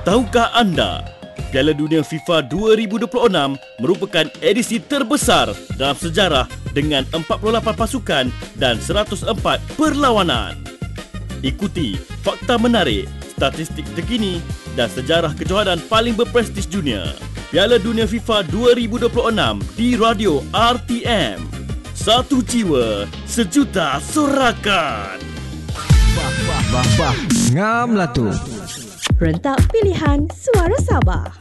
Tahukah anda, Piala Dunia FIFA 2026 merupakan edisi terbesar dalam sejarah dengan 48 pasukan dan 104 perlawanan. Ikuti fakta menarik, statistik terkini dan sejarah kejohanan paling berprestij dunia. Piala Dunia FIFA 2026 di Radio RTM. Satu jiwa, sejuta sorakan. Ngam lah tu. Rentak pilihan Suara Sabah.